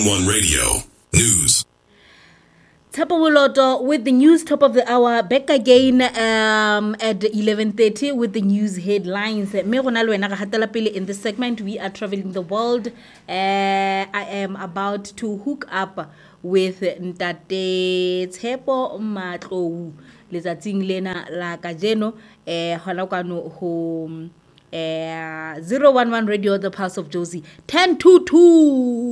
011 Radio News. Tapo Boloto with the news, top of the hour, back again at 11:30 with the news headlines. Me gona le wena ga hatela pele in this segment. We are traveling the world. I am about to hook up with Ntate Tshepo Matlou letsatsing lena la kajeno hona kwano ho 011 Radio, the Pulse of Jozi 1022.